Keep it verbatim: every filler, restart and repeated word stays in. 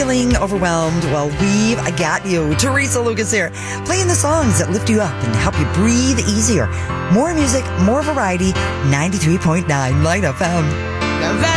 feeling overwhelmed? Well, we've got you. Teresa Lucas here, playing the songs that lift you up and help you breathe easier. More music, more variety. ninety-three point nine Light F M. Now that